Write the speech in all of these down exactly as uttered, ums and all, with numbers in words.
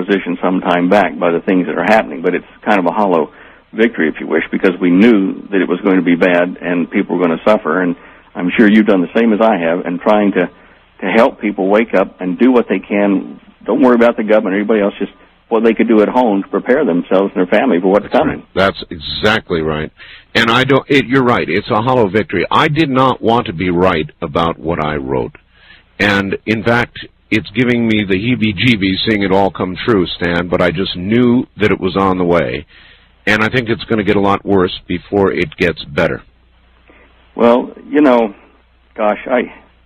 position some time back by the things that are happening, but it's kind of a hollow victory, if you wish, because we knew that it was going to be bad and people were going to suffer, and I'm sure you've done the same as I have, and trying to, to help people wake up and do what they can. Don't worry about the government or anybody else, just what they could do at home to prepare themselves and their family for what's That's coming. Right. That's exactly right. And I don't, it, you're right, it's a hollow victory. I did not want to be right about what I wrote. And, in fact, it's giving me the heebie-jeebies seeing it all come true, Stan, but I just knew that it was on the way. And I think it's going to get a lot worse before it gets better. Well, you know, gosh, I,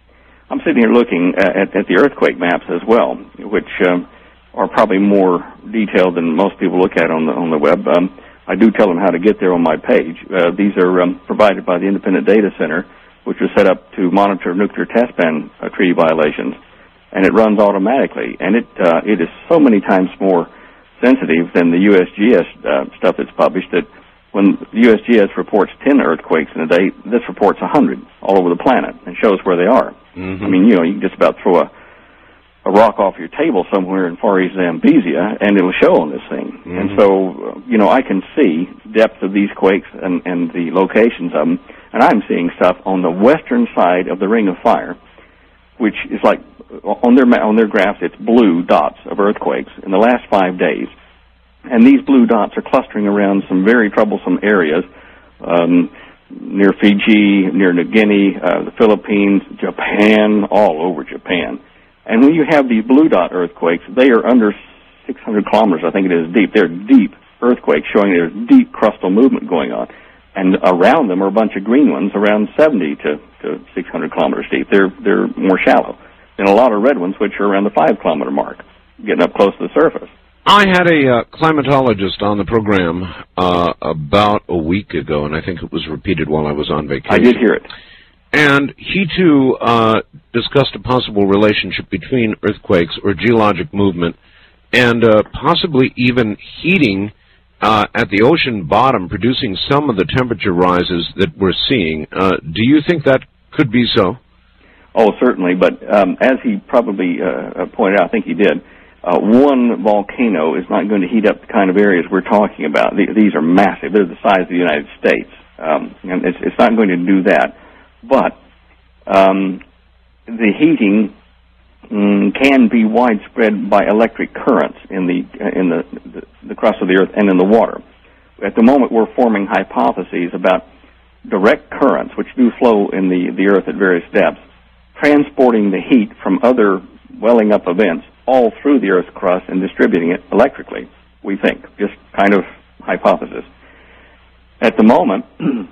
I'm sitting here looking at, at the earthquake maps as well, which um, are probably more detailed than most people look at on the on the web. Um, I do tell them how to get there on my page. Uh, these are um, provided by the Independent Data Center, which was set up to monitor nuclear test ban uh, treaty violations, and it runs automatically. And it uh, it is so many times more sensitive than the U S G S uh, stuff that's published that when the U S G S reports ten earthquakes in a day, this reports one hundred all over the planet and shows where they are. Mm-hmm. I mean, you know, you can just about throw a, a rock off your table somewhere in Far East Zambezia, and it'll show on this thing. Mm-hmm. And so, uh, you know, I can see depth of these quakes and, and the locations of them, and I'm seeing stuff on the western side of the Ring of Fire, which is like, on their on their graphs, it's blue dots of earthquakes in the last five days. And these blue dots are clustering around some very troublesome areas, um, near Fiji, near New Guinea, uh, the Philippines, Japan, all over Japan. And when you have these blue dot earthquakes, they are under six hundred kilometers, I think it is, deep. They're deep earthquakes showing there's deep crustal movement going on. And around them are a bunch of green ones around seventy to, to six hundred kilometers deep. They're, they're more shallow. And a lot of red ones, which are around the five kilometer mark, getting up close to the surface. I had a uh, climatologist on the program uh, about a week ago, and I think it was repeated while I was on vacation. I did hear it. And he, too, uh, discussed a possible relationship between earthquakes or geologic movement and uh, possibly even heating uh, at the ocean bottom, producing some of the temperature rises that we're seeing. Uh, do you think that could be so? Oh, certainly, but um, as he probably uh, pointed out, I think he did, uh, one volcano is not going to heat up the kind of areas we're talking about. The, these are massive. They're the size of the United States, um, and it's, it's not going to do that. But um, the heating mm, can be widespread by electric currents in the in the, the, the crust of the Earth and in the water. At the moment, we're forming hypotheses about direct currents, which do flow in the, the Earth at various depths, transporting the heat from other welling up events all through the Earth's crust and distributing it electrically, we think. Just kind of hypothesis. At the moment,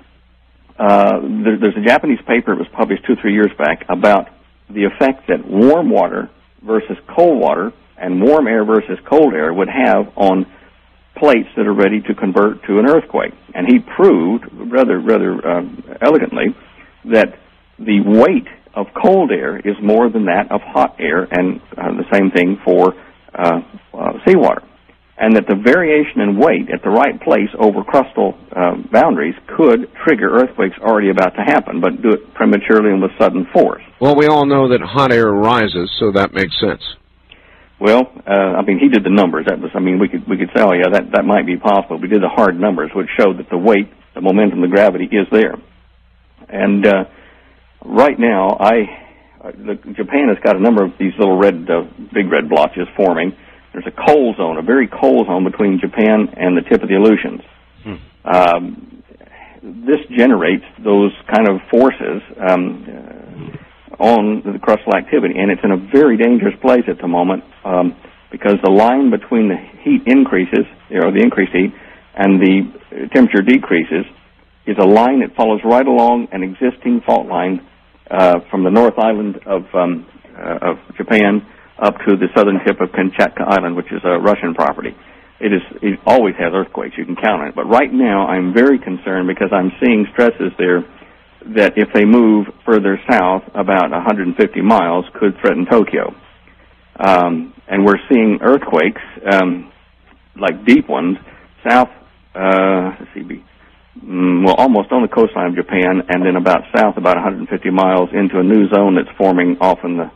uh, there, there's a Japanese paper, it was published two or three years back, about the effect that warm water versus cold water and warm air versus cold air would have on plates that are ready to convert to an earthquake. And he proved, rather, rather uh, elegantly, that the weight of cold air is more than that of hot air, and uh, the same thing for uh, uh, seawater. And that the variation in weight at the right place over crustal uh, boundaries could trigger earthquakes already about to happen, but do it prematurely and with sudden force. Well, we all know that hot air rises, so that makes sense. Well, uh, I mean, he did the numbers. That was, I mean, we could we could say, oh yeah, that that might be possible. We did the hard numbers, which showed that the weight, the momentum, the gravity is there. And uh, right now, I uh, the, Japan has got a number of these little red, uh, big red blotches forming. There's a cold zone, a very cold zone between Japan and the tip of the Aleutians. Hmm. Um, this generates those kind of forces um, uh, on the crustal activity, and it's in a very dangerous place at the moment um, because the line between the heat increases, you know, the increased heat, and the temperature decreases is a line that follows right along an existing fault line uh, from the North Island of, um, uh, of Japan up to the southern tip of Kamchatka Island, which is a Russian property. It is it always has earthquakes. You can count on it. But right now, I'm very concerned because I'm seeing stresses there that if they move further south, about one hundred fifty miles, could threaten Tokyo. Um, and we're seeing earthquakes, um, like deep ones, south, uh, let's see, mm, well, almost on the coastline of Japan, and then about south, about one hundred fifty miles into a new zone that's forming off in the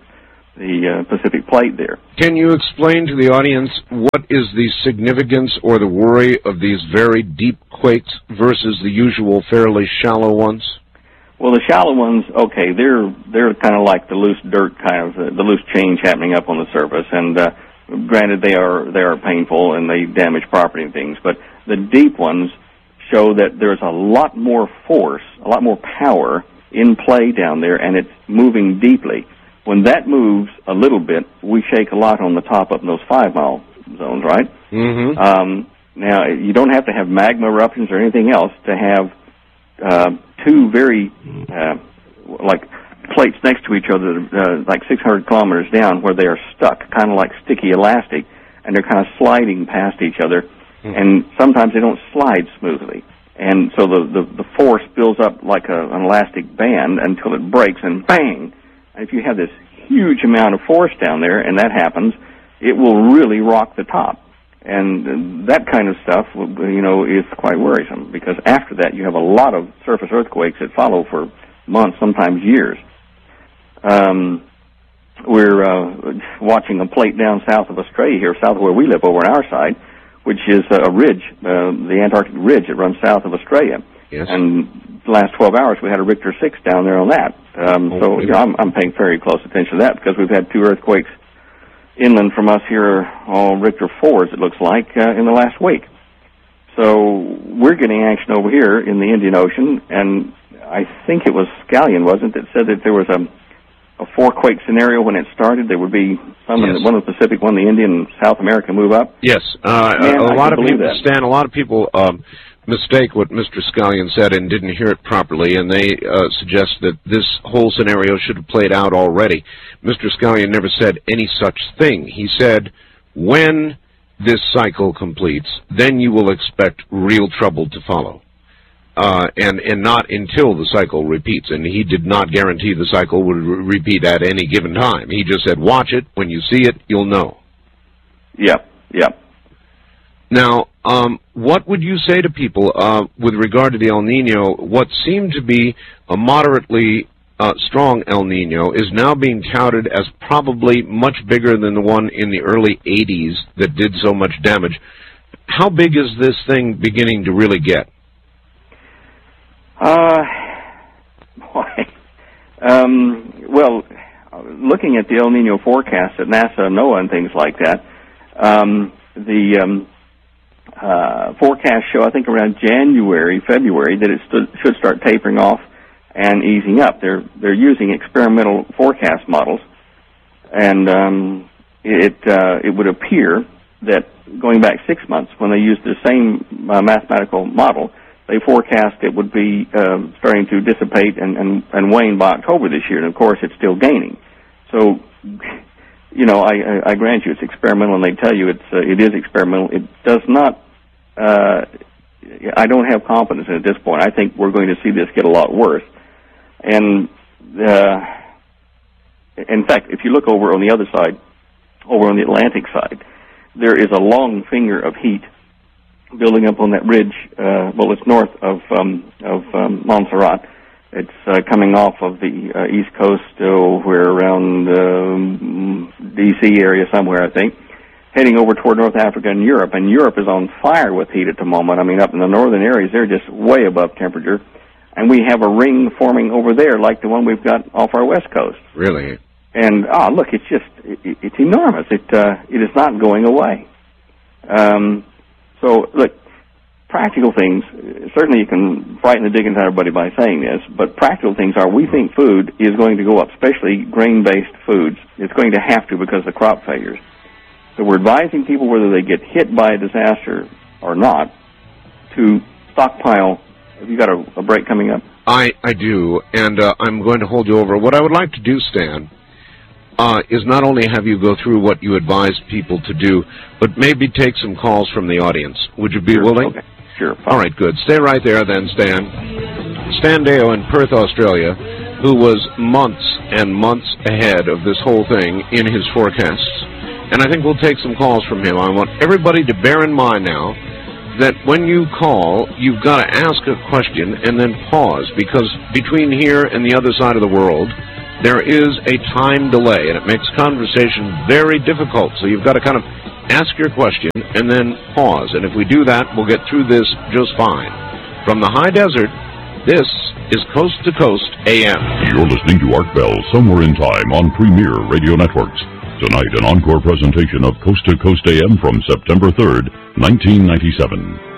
the uh, Pacific Plate there. Can you explain to the audience what is the significance or the worry of these very deep quakes versus the usual fairly shallow ones? Well, the shallow ones, okay, they're they're kind of like the loose dirt kind of, uh, the loose change happening up on the surface, and uh, granted they are they are painful and they damage property and things, but the deep ones show that there's a lot more force, a lot more power in play down there, and it's moving deeply. When that moves a little bit, we shake a lot on the top up in those five-mile zones, right? Mm-hmm. Um, now, you don't have to have magma eruptions or anything else to have uh, two very, uh, like, plates next to each other, uh, like six hundred kilometers down, where they are stuck, kind of like sticky elastic, and they're kind of sliding past each other, mm-hmm. and sometimes they don't slide smoothly. And so the, the, the force builds up like a, an elastic band until it breaks, and bang! And if you have this huge amount of force down there, and that happens, it will really rock the top. And that kind of stuff, you know, is quite worrisome, because after that you have a lot of surface earthquakes that follow for months, sometimes years. Um, we're uh, watching a plate down south of Australia here, south of where we live, over on our side, which is a ridge, uh, the Antarctic Ridge that runs south of Australia. Yes. And the last twelve hours we had a Richter six down there on that. Um, oh, so you know, I'm, I'm paying very close attention to that, because we've had two earthquakes inland from us here, all Richter fours, it looks like, uh, in the last week. So we're getting action over here in the Indian Ocean, and I think it was Scallion, wasn't it, that said that there was a, a four-quake scenario when it started. There would be some, yes. in the, one in the Pacific, one in the Indian, and South America move up. Yes. Uh, Man, a, a lot of people, that. Stan, a lot of people um, mistake what Mister Scallion said and didn't hear it properly, and they uh, suggest that this whole scenario should have played out already. Mister Scallion never said any such thing. He said, when this cycle completes, then you will expect real trouble to follow. Uh, and, and not until the cycle repeats. And he did not guarantee the cycle would re repeat at any given time. He just said, watch it. When you see it, you'll know. Yep, yep. Now, um, what would you say to people uh, with regard to the El Nino? What seemed to be a moderately uh, strong El Nino is now being touted as probably much bigger than the one in the early eighties that did so much damage. How big is this thing beginning to really get? Uh, boy. Um, well, looking at the El Nino forecast at NASA, NOAA, and things like that, um, the um, uh, forecasts show, I think, around January, February, that it st should start tapering off and easing up. They're they're using experimental forecast models, and um, it uh, it would appear that going back six months, when they used the same uh, mathematical model, they forecast it would be um, starting to dissipate and, and, and wane by October this year, and of course it's still gaining. So, you know, I, I, I grant you it's experimental, and they tell you it's uh, it is experimental. It does not. Uh, I don't have confidence in it at this point. I think we're going to see this get a lot worse. And uh, in fact, if you look over on the other side, over on the Atlantic side, there is a long finger of heat building up on that ridge. Uh, well, it's north of um, of um, Montserrat. It's uh, coming off of the uh, east coast, uh, where around um, D C area somewhere, I think, heading over toward North Africa and Europe. And Europe is on fire with heat at the moment. I mean, up in the northern areas, they're just way above temperature. And we have a ring forming over there like the one we've got off our west coast. Really? And, ah, oh, look, it's just, it, it's enormous. It, uh, it is not going away. Um, so, look, practical things, certainly you can frighten the dickens out of everybody by saying this, but practical things are, we think food is going to go up, especially grain-based foods. It's going to have to because of crop failures. So we're advising people, whether they get hit by a disaster or not, to stockpile. Have you got a, a break coming up? I, I do, and uh, I'm going to hold you over. What I would like to do, Stan, uh, is not only have you go through what you advise people to do, but maybe take some calls from the audience. Would you be sure. willing? Okay. Sure. All right, good. Stay right there then, Stan. Stan Deyo in Perth, Australia, who was months and months ahead of this whole thing in his forecasts. And I think we'll take some calls from him. I want everybody to bear in mind now that when you call, you've got to ask a question and then pause, because between here and the other side of the world, there is a time delay, and it makes conversation very difficult. So you've got to kind of ask your question and then pause. And if we do that, we'll get through this just fine. From the high desert, this is Coast to Coast A M. You're listening to Art Bell, Somewhere in Time on Premier Radio Networks. Tonight, an encore presentation of Coast to Coast A M from September third, nineteen ninety-seven.